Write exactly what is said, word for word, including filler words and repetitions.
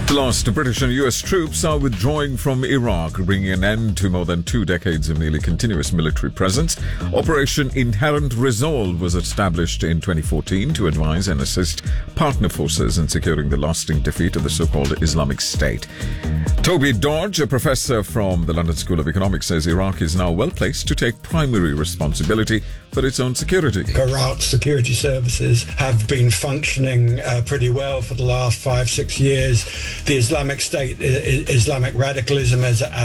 The last British and U S troops are withdrawing from Iraq, bringing an end to more than two decades of nearly continuous military presence. Operation Inherent Resolve was established in twenty fourteen to advise and assist partner forces in securing the lasting defeat of the so-called Islamic State. Toby Dodge, a professor from the London School of Economics, says Iraq is now well placed to take primary responsibility for its own security. Iraq's security services have been functioning uh, pretty well for the last five, six years. The Islamic State, I- Islamic radicalism is at